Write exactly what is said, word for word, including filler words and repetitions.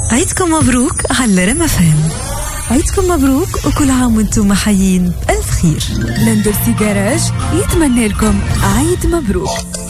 عيدكم مبروك على رما فهم. عيدكم مبروك وكل عام وانتم محيين بألف خير. لندرسي جراج يتمنى لكم عيد مبروك.